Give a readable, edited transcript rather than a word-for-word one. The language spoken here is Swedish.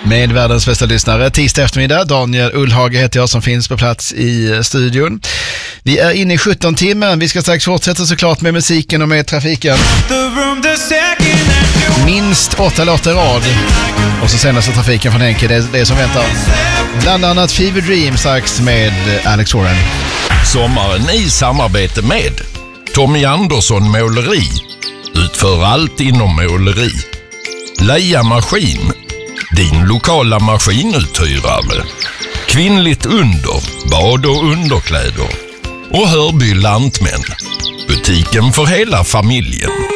med världens bästa lyssnare. Tisdag eftermiddag, Daniel Ullhage heter jag som finns på plats i studion. Vi är inne i 17 timmar. Vi ska strax fortsätta såklart med musiken och med trafiken. Minst 8 låtar i rad. Och så senaste trafiken från Henke, det som väntar. Bland annat Fever Dream strax med Alex Warren. Sommaren i samarbete med Tommy Andersson Måleri. Utför allt inom måleri. Leia Maskin, din lokala maskinuthyrare. Kvinnligt under, bad och underkläder. Och Hörby Lantmän, butiken för hela familjen.